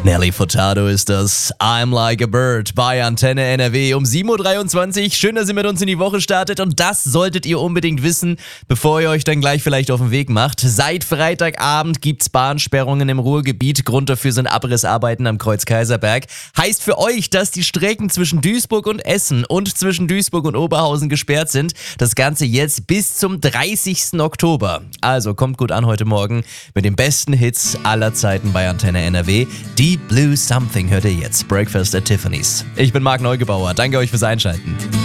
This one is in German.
Nelly Furtado ist das. I'm Like a Bird bei Antenne NRW um 7.23 Uhr. Schön, dass ihr mit uns in die Woche startet und das solltet ihr unbedingt wissen, bevor ihr euch dann gleich vielleicht auf den Weg macht. Seit Freitagabend gibt's Bahnsperrungen im Ruhrgebiet. Grund dafür sind Abrissarbeiten am Kreuz-Kaiserberg. Heißt für euch, dass die Strecken zwischen Duisburg und Essen und zwischen Duisburg und Oberhausen gesperrt sind. Das Ganze jetzt bis zum 30. Oktober. Also kommt gut an heute Morgen mit den besten Hits aller Zeiten bei Antenne NRW. Deep Blue Something hört ihr jetzt. Breakfast at Tiffany's. Ich bin Marc Neugebauer. Danke euch fürs Einschalten.